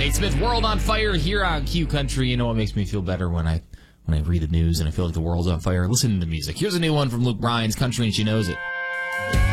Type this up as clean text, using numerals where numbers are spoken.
Nate Smith, World on Fire here on Q Country. You know what makes me feel better when I read the news and I feel like the world's on fire? Listening to music. Here's a new one from Luke Bryan's Country and She Knows It.